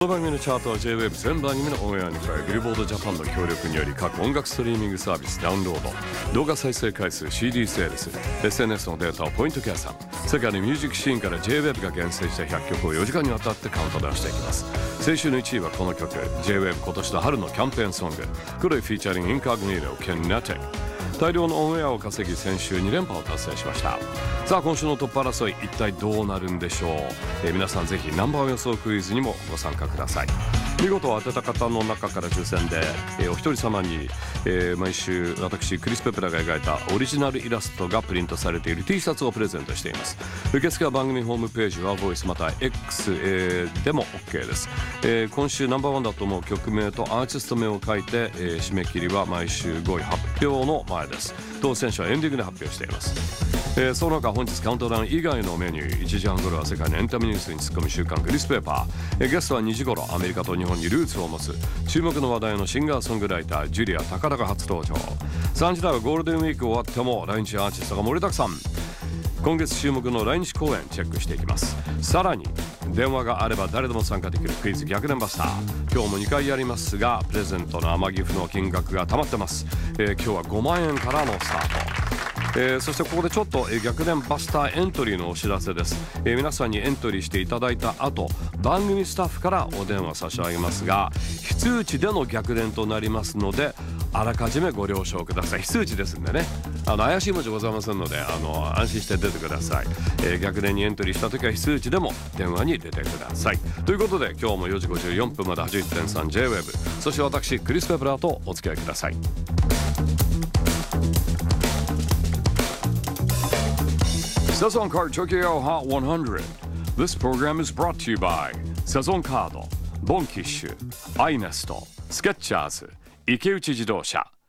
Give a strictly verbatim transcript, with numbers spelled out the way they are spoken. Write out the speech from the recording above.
この番組のチャートは ジェイウェーブ 全番組のオンエアに加えビルボードジャパンの協力により各音楽ストリーミングサービスダウンロード、動画再生回数、 シーディー セールス、 エスエヌエス のデータをポイント計算、世界のミュージックシーンから ジェイウェーブ が厳選したひゃっきょくをよじかんにわたってカウントダウンしていきます。先週のいちいはこの曲、 ジェイウェーブ 今年の春のキャンペーンソング、黒いフィーチャリングインカグニート Kinetic。 大量のオンエアを稼ぎ先週に連覇を達成しました。さあ今週のトップ争い、一体どうなるんでしょう。えー、皆さんぜひナンバーワン予想クイズにもご参加ください。見事当てた方の中から抽選で、えー、お一人様に、えー、毎週私クリス・ペプラが描いたオリジナルイラストがプリントされている T シャツをプレゼントしています。受付は番組ホームページはボイスまた X、えー、でも OK です。えー、今週ナンバーワンだと思う曲名とアーティスト名を書いて、えー、締め切りは毎週ごい発表の前です。当選者はエンディングで発表しています。えー、その他本日カウントダウン以外のメニュー、いちじはん頃は世界のエンタメニュースに突っ込み週刊クリスペーパー、えー、ゲストはにじ頃アメリカと日本にルーツを持つ注目の話題のシンガーソングライタージュリア高田が初登場。さんじ台はゴールデンウィーク終わっても来日アーティストが盛りだくさん。今月注目の来日公演チェックしていきます。さらに電話があれば誰でも参加できるクイズ逆転バスター、今日もにかいやりますがプレゼントの天岐阜の金額が溜まってます。えー、今日はごまんえんからのスタート。えー、そしてここでちょっと、えー、逆転バスターエントリーのお知らせです。えー、皆さんにエントリーしていただいた後、番組スタッフからお電話差し上げますが非通知での逆転となりますのであらかじめご了承ください。非通知ですんでね、あの怪しい文字ございませんのであの安心して出てください。えー、逆転にエントリーした時は非通知でも電話に出てください。ということで今日もよじごじゅうよんぷんまで はちじゅういってんさん ジェイウェーブ、 そして私クリス・ペプラーとお付き合いください。Sazon Card Tokyo Hot one hundred. This program is brought to you by Sazon Card, Bonkish, iNest, Skechers, 池内自動車。